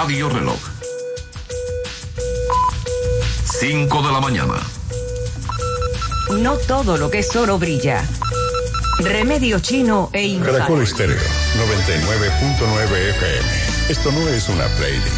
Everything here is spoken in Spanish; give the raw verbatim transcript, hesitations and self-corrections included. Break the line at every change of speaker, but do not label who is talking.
Radio Reloj. cinco de la mañana.
No todo lo que es oro brilla. Remedio Chino e Infal.
Caracol Estéreo noventa y nueve punto nueve F M. Esto no es una playlist.